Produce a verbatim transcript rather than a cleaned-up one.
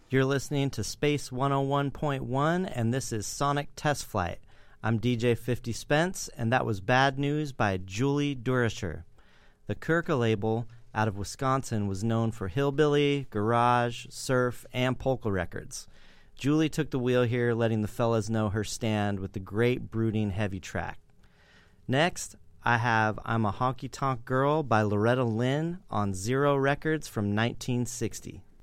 You're listening to Space one oh one point one, and this is Sonic Test Flight. I'm D J fifty Spence, and that was Bad News by Julie Durischer. The Kirka label out of Wisconsin was known for hillbilly, garage, surf, and polka records. Julie took the wheel here, letting the fellas know her stand with the great brooding heavy track. Next, I have I'm a Honky Tonk Girl by Loretta Lynn on Zero Records from nineteen sixty.